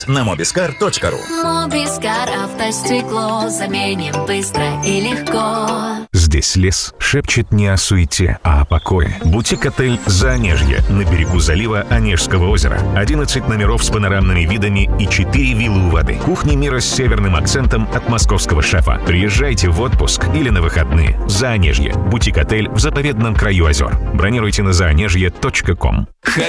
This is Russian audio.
на mobiscar.ru. Мобискар автостекло заменим быстро и легко. Здесь лес шепчет не о суете, а о покое. Бутик-отель «Заонежье» на берегу залива Онежского озера. 11 номеров с панорамными видами и 4 виллы у воды. Кухня мира с северным акцентом от московского шефа. Приезжайте в отпуск или на выходные. «Заонежье» – бутик-отель в заповедном краю озер. Бронируйте на zaonezhye.com.